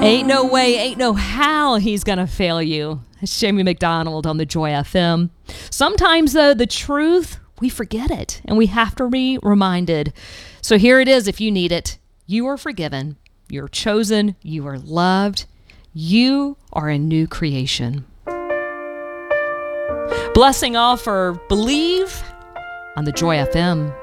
Ain't no way, ain't no how he's gonna fail you. It's Jamie McDonald on the Joy FM. Sometimes, though, the truth, we forget it, and we have to be reminded. So here it is if you need it. You are forgiven. You're chosen. You are loved. You are a new creation. Blessing all for Believe on the Joy FM.